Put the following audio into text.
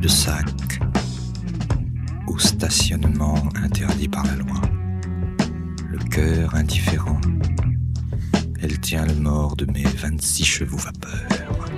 cul-de-sac, au stationnement interdit par la loi. Le cœur indifférent, elle tient le mort de mes 26 chevaux vapeur.